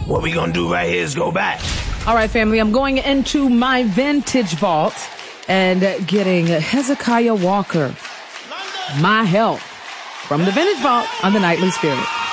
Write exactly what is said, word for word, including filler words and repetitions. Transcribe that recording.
what we gonna do right here is go back. All right, family, I'm going into my vintage vault and getting Hezekiah Walker, My Health, from the vintage vault on the Nightly Spirit.